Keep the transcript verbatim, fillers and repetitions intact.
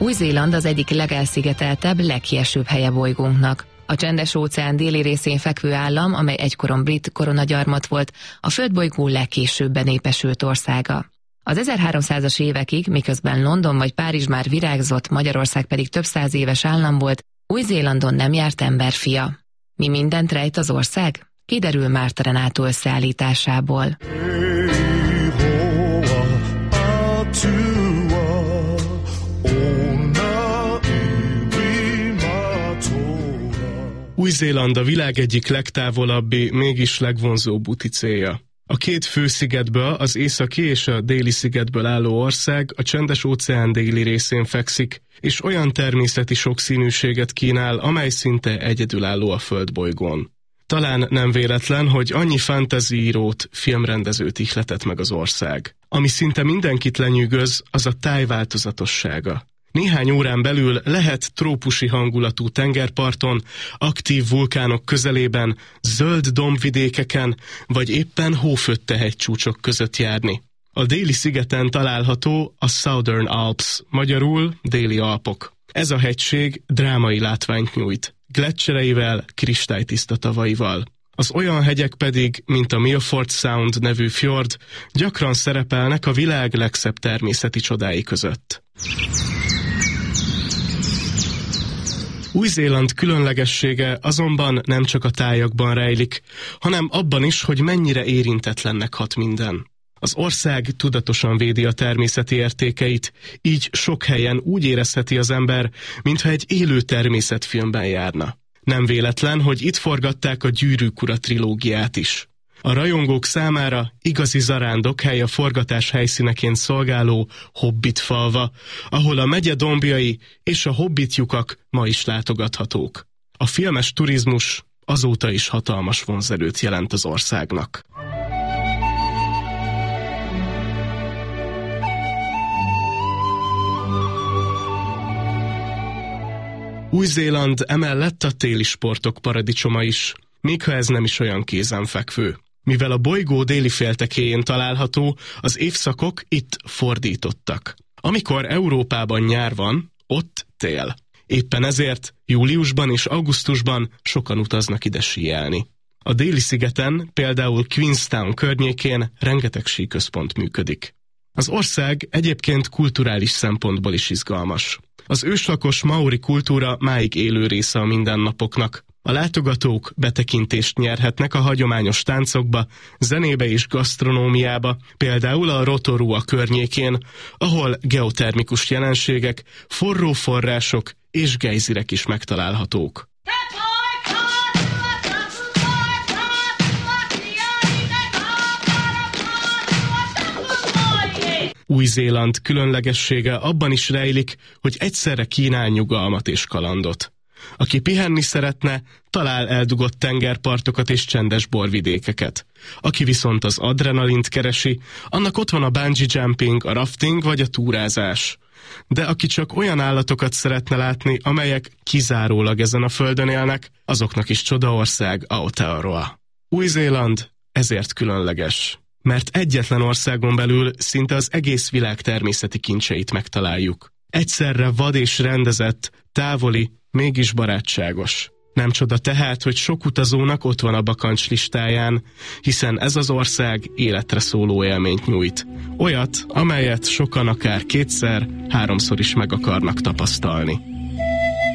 Új-Zéland az egyik legelszigeteltebb, legkiesőbb helye bolygónknak. A Csendes-óceán déli részén fekvő állam, amely egykoron brit koronagyarmat volt, a földbolygó legkésőbb benépesült országa. Az ezerháromszázas évekig, miközben London vagy Párizs már virágzott, Magyarország pedig több száz éves állam volt, Új-Zélandon nem járt emberfia. Mi mindent rejt az ország? Kiderül Márta Renátó összeállításából. Új-Zéland a világ egyik legtávolabbi, mégis legvonzóbb úti célja. A két fő szigetből, az északi és a déli szigetből álló ország a Csendes-óceán déli részén fekszik, és olyan természeti sokszínűséget kínál, amely szinte egyedülálló a földbolygón. Talán nem véletlen, hogy annyi fantasy írót, filmrendezőt ihletett meg az ország. Ami szinte mindenkit lenyűgöz, az a táj változatossága. Néhány órán belül lehet trópusi hangulatú tengerparton, aktív vulkánok közelében, zöld dombvidékeken, vagy éppen hófötte hegycsúcsok között járni. A déli szigeten található a Southern Alps, magyarul déli Alpok. Ez a hegység drámai látványt nyújt, gleccsereivel, kristálytiszta tavaival. Az olyan hegyek pedig, mint a Milford Sound nevű fjord, gyakran szerepelnek a világ legszebb természeti csodái között. Új-Zéland különlegessége azonban nem csak a tájakban rejlik, hanem abban is, hogy mennyire érintetlennek hat minden. Az ország tudatosan védi a természeti értékeit, így sok helyen úgy érezheti az ember, mintha egy élő természetfilmben járna. Nem véletlen, hogy itt forgatták a Gyűrűk ura trilógiát is. A rajongók számára igazi zarándokhely a forgatás helyszíneként szolgáló Hobbit falva, ahol a megye dombjai és a hobbitjukak ma is látogathatók. A filmes turizmus azóta is hatalmas vonzerőt jelent az országnak. Új-Zéland emellett a téli sportok paradicsoma is, még ha ez nem is olyan kézenfekvő. Mivel a bolygó déli féltekéjén található, az évszakok itt fordítottak. Amikor Európában nyár van, ott tél. Éppen ezért júliusban és augusztusban sokan utaznak ide síelni. A déli szigeten, például Queenstown környékén rengeteg síközpont működik. Az ország egyébként kulturális szempontból is izgalmas. Az őslakos maori kultúra máig élő része a mindennapoknak. A látogatók betekintést nyerhetnek a hagyományos táncokba, zenébe és gasztronómiába, például a Rotorua környékén, ahol geotermikus jelenségek, forró források és gejzirek is megtalálhatók. Új-Zéland különlegessége abban is rejlik, hogy egyszerre kínál nyugalmat és kalandot. Aki pihenni szeretne, talál eldugott tengerpartokat és csendes borvidékeket. Aki viszont az adrenalint keresi, annak ott van a bungee jumping, a rafting vagy a túrázás. De aki csak olyan állatokat szeretne látni, amelyek kizárólag ezen a földön élnek, azoknak is csodaország Aotearoa. Új-Zéland ezért különleges, mert egyetlen országon belül szinte az egész világ természeti kincseit megtaláljuk. Egyszerre vad és rendezett, távoli, mégis barátságos. Nem csoda tehát, hogy sok utazónak ott van a bakancs listáján, hiszen ez az ország életre szóló élményt nyújt. Olyat, amelyet sokan akár kétszer, háromszor is meg akarnak tapasztalni.